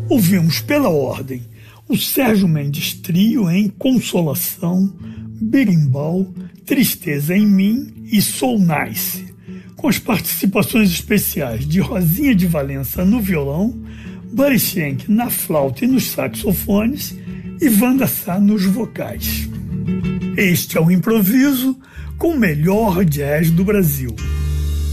Ouvimos pela ordem o Sérgio Mendes Trio em Consolação, Berimbau, Tristeza em Mim e Soul Nice, com as participações especiais de Rosinha de Valença no violão, Buddy Schenck na flauta e nos saxofones e Wanda Sá nos vocais. Este é o Improviso com o melhor jazz do Brasil.